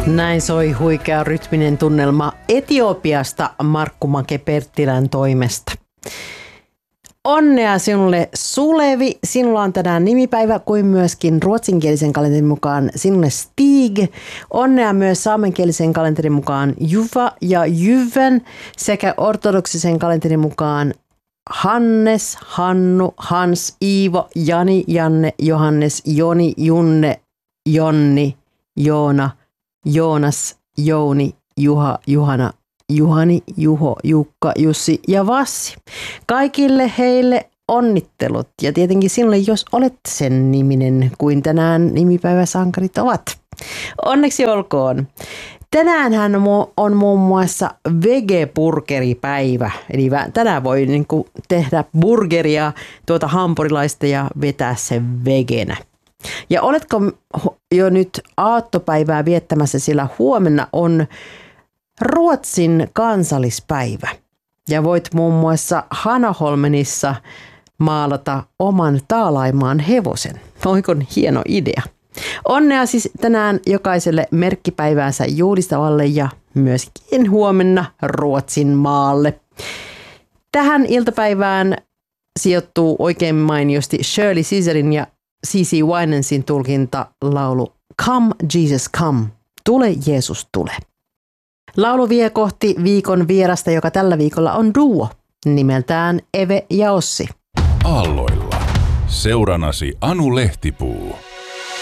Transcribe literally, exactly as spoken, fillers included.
Näin soi huikea rytminen tunnelma Etiopiasta Markku Make-Perttilän toimesta. Onnea sinulle Sulevi, sinulla on tänään nimipäivä kuin myöskin ruotsinkielisen kalenterin mukaan sinulle Stig. Onnea myös saamenkielisen kalenterin mukaan Juva ja Jyven sekä ortodoksisen kalenterin mukaan Hannes, Hannu, Hans, Iivo, Jani, Janne, Johannes, Joni, Junne, Jonni, Joona, Joonas, Jouni, Juha, Juhana, Juhani, Juho, Jukka, Jussi ja Vassi. Kaikille heille onnittelut ja tietenkin sinulle, jos olet sen niminen kuin tänään nimipäiväsankarit ovat. Onneksi olkoon. Tänäänhän on muun muassa vegeburgeripäivä, eli tänään voi niin kuin tehdä burgeria tuota hampurilaista ja vetää sen vegenä. Ja oletko jo nyt aattopäivää viettämässä, sillä huomenna on Ruotsin kansallispäivä. Ja voit muun muassa Hanaholmenissa maalata oman taalaimaan hevosen. Oikon hieno idea. Onnea siis tänään jokaiselle merkkipäiväänsä juhlistavalle ja myöskin huomenna Ruotsin maalle. Tähän iltapäivään sijoittuu oikein mainiosti Shirley Caesarin ja C C Winansin tulkinta laulu Come Jesus Come, tule Jeesus tule. Laulu vie kohti viikon vierasta, joka tällä viikolla on duo, nimeltään Eve ja Ossi. Aalloilla. Seuranasi Anu Lehtipuu.